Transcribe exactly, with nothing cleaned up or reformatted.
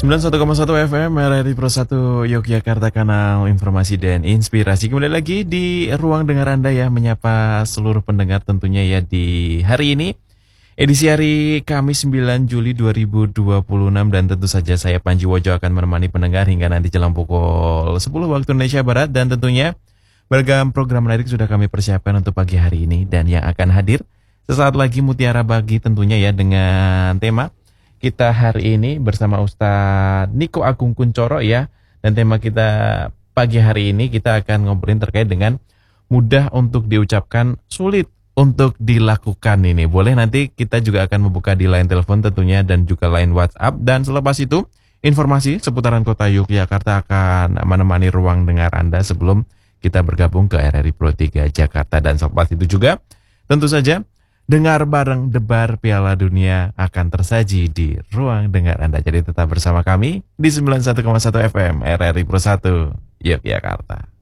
sembilan puluh satu koma satu F M R R I Pro satu Yogyakarta, kanal informasi dan inspirasi. Kembali lagi di ruang dengar Anda ya, menyapa seluruh pendengar tentunya ya di hari ini. Edisi hari Kamis sembilan Juli dua ribu dua puluh enam, dan tentu saja saya Panji Wojo akan menemani pendengar hingga nanti jelang pukul sepuluh waktu Indonesia Barat. Dan tentunya beragam program menarik sudah kami persiapkan untuk pagi hari ini, dan yang akan hadir sesaat lagi Mutiara Pagi tentunya ya, dengan tema kita hari ini bersama Ustadz Niko Agung Kuncoro ya. Dan tema kita pagi hari ini kita akan ngobrolin terkait dengan mudah untuk diucapkan, sulit untuk dilakukan ini. Boleh nanti kita juga akan membuka di line telepon tentunya dan juga line WhatsApp. Dan selepas itu informasi seputaran kota Yogyakarta akan menemani ruang dengar Anda sebelum kita bergabung ke R R I Pro tiga Jakarta. Dan selepas itu juga tentu saja dengar bareng debar Piala Dunia akan tersaji di ruang dengar Anda. Jadi tetap bersama kami di sembilan puluh satu koma satu F M R R I Pro satu Yogyakarta.